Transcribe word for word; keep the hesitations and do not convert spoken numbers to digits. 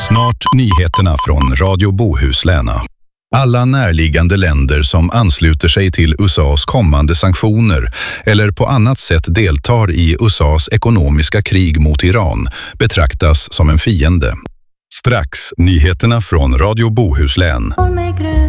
Snart nyheterna från Radio Bohuslän. Alla närliggande länder som ansluter sig till U S A:s kommande sanktioner eller på annat sätt deltar i U S A:s ekonomiska krig mot Iran betraktas som en fiende. Strax nyheterna från Radio Bohuslän.